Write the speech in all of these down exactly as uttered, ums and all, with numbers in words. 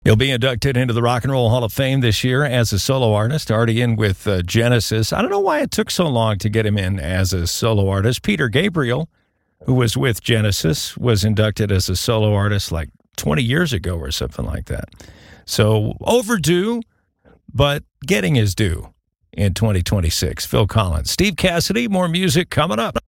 He'll be inducted into the Rock and Roll Hall of Fame this year as a solo artist, already in with uh, Genesis. I don't know why it took so long to get him in as a solo artist. Peter Gabriel, who was with Genesis, was inducted as a solo artist like twenty years ago or something like that. So overdue, but getting his due in twenty twenty-six. Phil Collins. Steve Cassidy, more music coming up.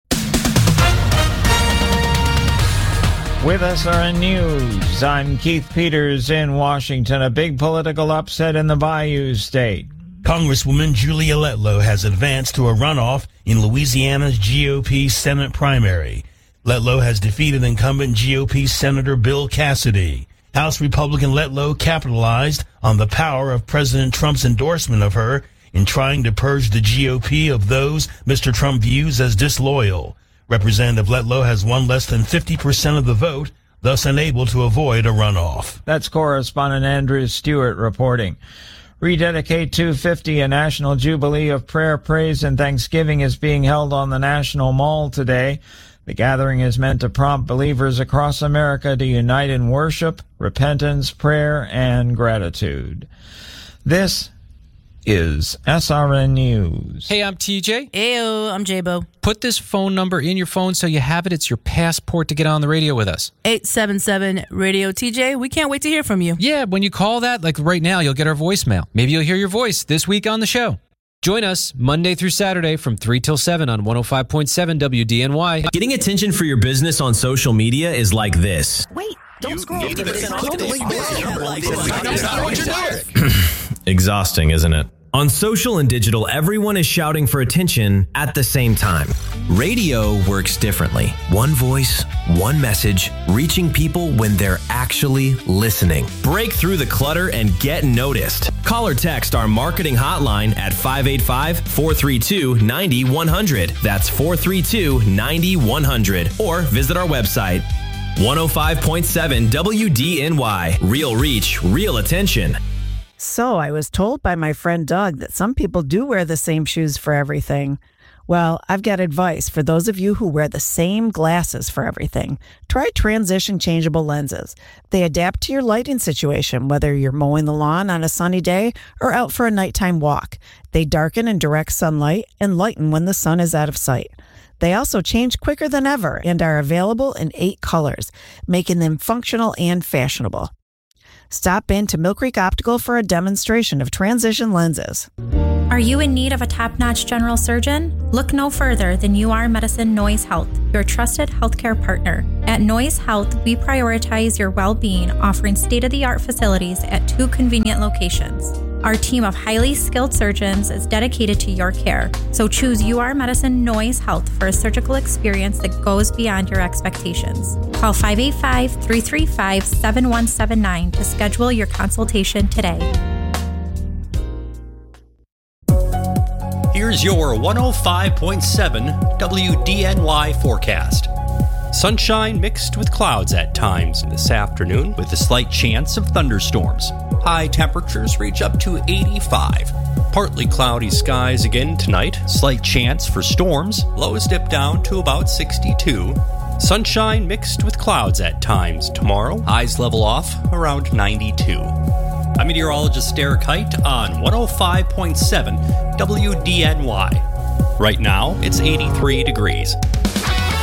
With S R N News, I'm Keith Peters in Washington. A big political upset in the Bayou State. Congresswoman Julia Letlow has advanced to a runoff in Louisiana's G O P Senate primary. Letlow has defeated incumbent G O P Senator Bill Cassidy. House Republican Letlow capitalized on the power of President Trump's endorsement of her in trying to purge the G O P of those Mister Trump views as disloyal. Representative Letlow has won less than fifty percent of the vote, thus unable to avoid a runoff. That's correspondent Andrew Stewart reporting. Rededicate two fifty, a national jubilee of prayer, praise, and thanksgiving is being held on the National Mall today. The gathering is meant to prompt believers across America to unite in worship, repentance, prayer, and gratitude. This is S R N News. Hey, I'm T J. Heyo, I'm J-Bo. Put this phone number in your phone so you have it. It's your passport to get on the radio with us. eight seven seven radio T J. We can't wait to hear from you. Yeah, when you call that, like right now, you'll get our voicemail. Maybe you'll hear your voice this week on the show. Join us Monday through Saturday from three till seven on one oh five point seven W D N Y. Getting attention for your business on social media is like this. Wait, don't you scroll. Exhausting, isn't it? On social and digital, everyone is shouting for attention at the same time. Radio works differently. One voice, one message, reaching people when they're actually listening. Break through the clutter and get noticed. Call or text our marketing hotline at five eight five, four three two, nine one zero zero. That's four three two, nine one zero zero. Or visit our website. one oh five point seven W D N Y. Real reach, real attention. So I was told by my friend Doug that some people do wear the same shoes for everything. Well, I've got advice for those of you who wear the same glasses for everything. Try Transition Changeable Lenses. They adapt to your lighting situation, whether you're mowing the lawn on a sunny day or out for a nighttime walk. They darken in direct sunlight and lighten when the sun is out of sight. They also change quicker than ever and are available in eight colors, making them functional and fashionable. Stop in to Mill Creek Optical for a demonstration of Transition lenses. Are you in need of a top-notch general surgeon? Look no further than U R Medicine Noise Health, your trusted healthcare partner. At Noise Health, we prioritize your well-being, offering state-of-the-art facilities at two convenient locations. Our team of highly skilled surgeons is dedicated to your care, so choose U R Medicine Noise Health for a surgical experience that goes beyond your expectations. Call five eight five, three three five, seven one seven nine to schedule your consultation today. Here's your one oh five point seven W D N Y forecast. Sunshine mixed with clouds at times this afternoon with a slight chance of thunderstorms. High temperatures reach up to eighty-five. Partly cloudy skies again tonight. Slight chance for storms. Lows dip down to about sixty-two. Sunshine mixed with clouds at times tomorrow. Highs level off around ninety-two. I'm meteorologist Derek Height on one oh five point seven W D N Y. Right now, it's eighty-three degrees.